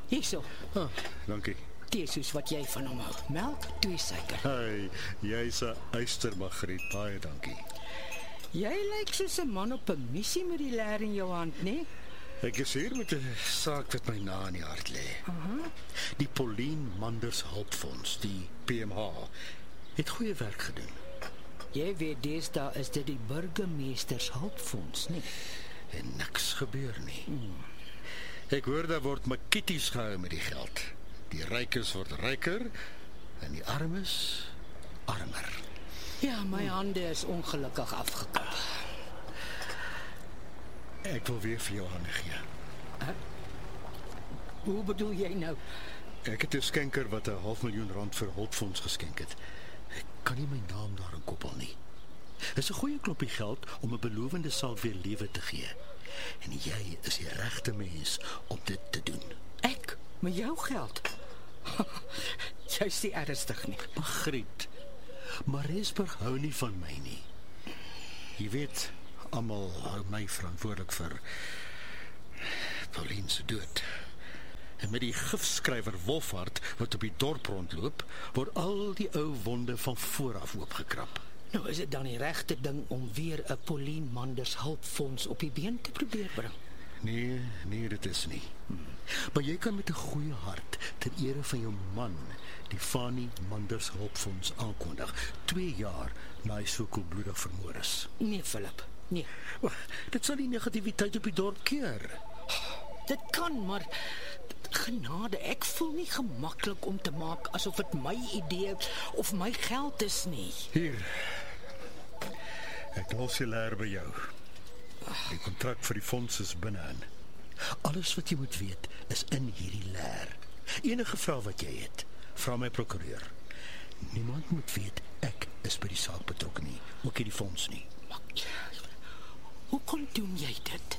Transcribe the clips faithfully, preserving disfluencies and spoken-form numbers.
Hierso, Ah, dankie. tee soos wat jy van hom hou. Melk, twee suiker. Hey, jy's 'n eyster, Margriet. Baie dankie. Jy lyk soos 'n man op 'n missie met die leer in jou hand, né? Ek is hier met 'n saak wat my na in die hart lê. Aha. Die Pauline Manders Hulpfonds, die P M H, het goeie werk gedoen. Jy weet deesdae is dit die burgemeesters hulpfonds, né? En niks gebeur nie. Hmm. Ek hoor daar word makieties gehou met die geld. Die rykes word ryker en die armes armer. Ja, my hande is ongelukkig afgekap. Ek wil weer vir jou hande gee. Hoe bedoel jy nou? Ek het 'n skenker wat 'n half miljoen rand vir hulpfonds geskenk het. Ek kan nie my naam daarin koppel nie. Dit is 'n goeie kloppie geld om 'n belowende saak weer lewe te gee. En jy is die regte mens om dit te doen. Ek? Met jou geld? Jy's nie ernstig nie. Margriet, Maresburg hou nie van my nie. Jy weet, almal hou my verantwoordelik vir Pauline se dood. En met die gifskrywer Wolfhard wat op die dorp rondloop, word al die ou wonde van voor af oopgekrap. Nou is dit dan die regte ding om weer 'n Pauline Manders hulpfonds op die been te probeer bring? Nee, nee, dit is nie. Hmm. Maar jy kan met 'n goeie hart ter ere van jou man die Fanny Manders Hulpfonds aankondig, twee jaar na hy so koelbloedig vermoor is. Nee, Philip, nee. Dit sal die negativiteit op die dorp keer. Dit kan, maar genade, ek voel nie gemaklik om te maak asof dit my idee of my geld is nie. Hier. Ek los die leer by jou. Die kontrak vir die fonds is binne-in. Alles wat jy moet weet is in hierdie leer. Enige vraag wat jy het, vra my prokureur. Niemand moet weet ek is by die saak betrokke nie, ook nie die fonds nie. Maar, hoe kon doen jy dit?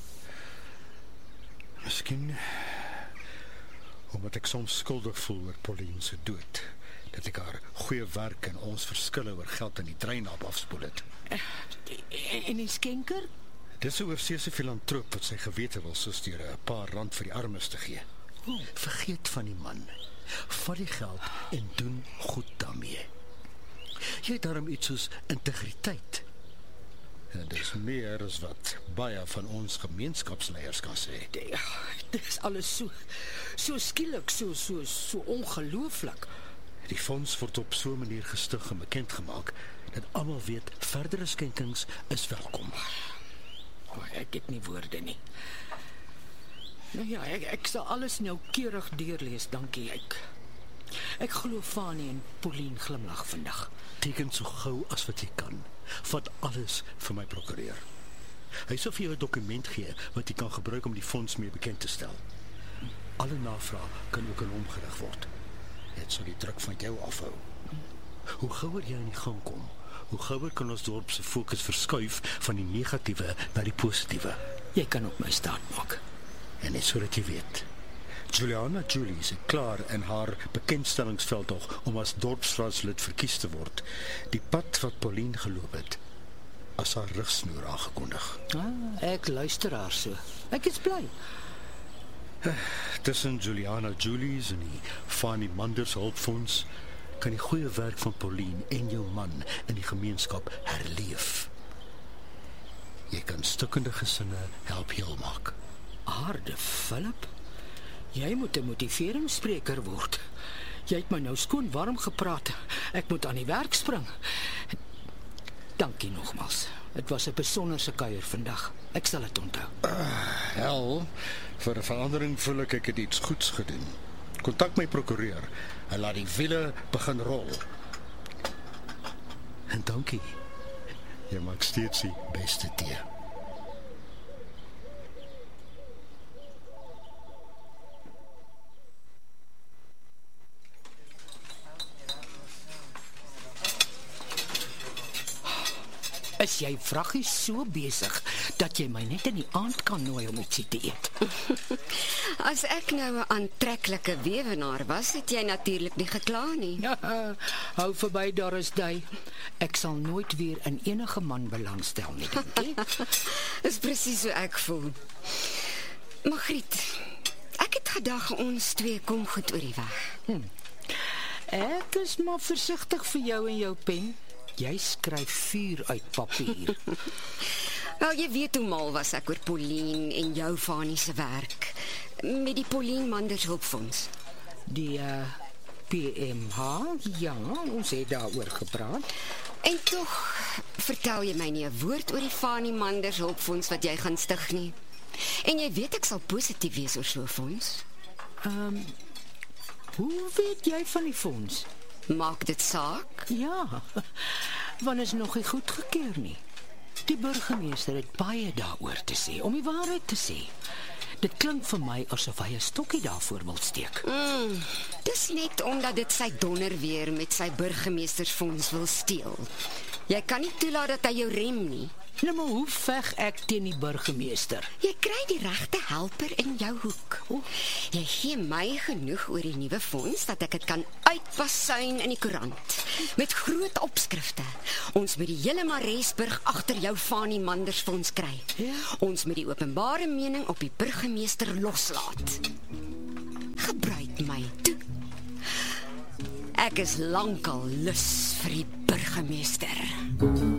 Miskien omdat ek soms skuldig voel oor Pauline se dood, dat ek haar goeie werk en ons verskille oor geld in die dreinap afspoel het. En die skenker? Dis 'n oorseese filantroop wat sy gewete wil soos deur 'n paar rand vir die armes te gee. Oh. Vergeet van die man. Vat die geld en doen goed daarmee. Jy het daarom iets soos integriteit. En dis meer as wat baie van ons gemeenskapsleiers kan sê. Dit is alles so so skielik, so so so ongelooflik. Die fonds word op so 'n manier gestig en bekend gemaak dat almal weet verdere skenkings is welkom. Oh, ek het nie woorde nie. Nou ja, ek, ek sal alles noukeurig deurlees, dankie ek. Ek glo Fanny en Pauline glimlag vandag. Teken so gou as wat jy kan. Vat alles vir my prokureur. Hy sal vir jou 'n dokument gee wat jy kan gebruik om die fonds mee bekend te stel. Alle navraag kan ook aan hom gerig word. Dit sal die druk van jou afhou. Hoe gouer jy in die gang kom, hoe gouer kan ons dorp se fokus verskuif van die negatiewe na die positiewe. Jy kan op my staat maak. En net sodat jy weet, Juliana Julie is klaar in haar bekendstellingsveldtog om as dorpsraadslid verkies te word. Die pad wat Pauline geloop het, as haar rigsnoer aangekondig. Ah, ek luister haar so. Ek is bly. Tussen Juliana Julie's en die Fanny Manders Hulpfonds kan die goeie werk van Pauline en jou man in die gemeenskap herleef. Jy kan stukkende gesinne help heel maak. Aarde, Philip, jy moet 'n motiveringsspreker word. Jy het my nou skoon warm gepraat. Ek moet aan die werk spring. Dankie nogmaals. Dit was 'n besonderse kuier vandag. Ek sal dit onthou. Uh, hel, vir 'n verandering voel ek ek het iets goeds gedoen. Kontak my prokureur en laat die wiele begin rol. En dankie. Jy maak steeds die beste tee. Is jy vraggies so besig dat jy my net in die aand kan nooi om ietsie te eet? As ek nou 'n aantreklike weewenaar was, het jy natuurlik nie gekla nie. Ja, hou verby daar is jy. Ek sal nooit weer in enige man belangstel nie, dankie. Dis presies hoe ek voel. Margriet, ek het gedag ons twee kom goed oor die weg. Hm. Ek is maar versigtig vir jou en jou pen. Jy skryf vuur uit papier. Wel, jy weet hoe mal was ek oor Pauline en jou Fanie se werk. Met die Pauline Manders Hulpfonds. Die uh, P M H, ja, ons het daaroor gepraat. En tog vertel jy my nie 'n woord oor die Fanie Manders Hulpfonds wat jy gaan stig nie. En jy weet ek sal positief wees oor so 'n fonds. Ehm, um, hoe weet jy van die fonds? Maak dit saak? Ja, want is nog nie goedgekeur nie. Die burgemeester het baie daaroor te sê, om die waarheid te sê. Dit klink vir my asof hy 'n stokkie daarvoor wil steek. Mm, dis net omdat dit sy donder weer met sy burgemeestersfonds wil steel. Jy kan nie toelaat dat hy jou rem nie. Nou maar hoe veg ek teen die burgemeester? Jy kry die regte helper in jou hoek. Oh. Jy gee my genoeg oor die nuwe fonds dat ek dit kan uitpasuin in die koerant. Met groot opskrifte. Ons moet die hele Maresburg agter jou Fanie Manders fonds kry. Ja. Ons moet die openbare mening op die burgemeester loslaat. Gebruik my toe. Ek is lankal lus vir die burgemeester.